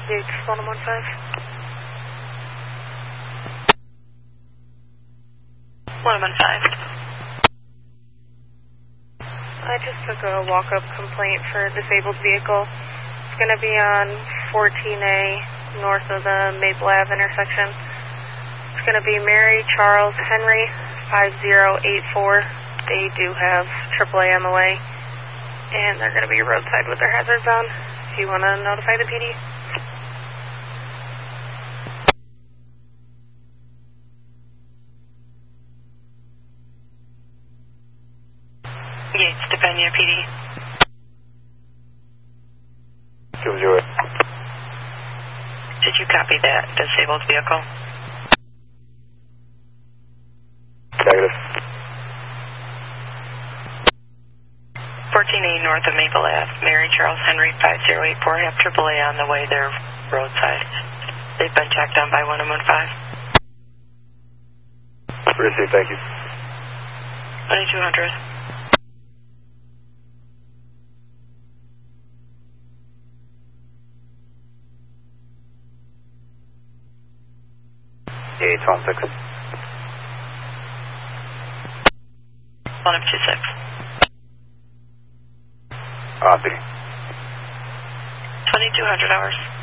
Gauge 1115. 115. I just took a walk-up complaint for a disabled vehicle. It's going to be on 14A north of the Maple Ave intersection. It's going to be Mary Charles Henry 5084. They do have AAA on the way, and they're going to be roadside with their hazards on. Do you want to notify the PD? Yates, Depenia PD. 2-0. Did you copy that disabled vehicle? Negative. 14A north of Maple Ave, Mary Charles Henry 5084, have AAA on the way there roadside. They've been checked on by 1115. Received, thank you. 2200. Yates, 16. 126. Copy. 2200 hours.